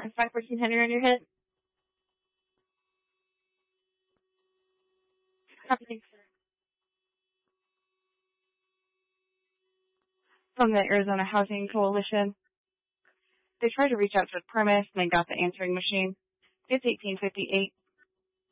Martin 514 Henry on your head. Happening, sir. From the Arizona Housing Coalition. They tried to reach out to the premise and they got the answering machine. It's 1858.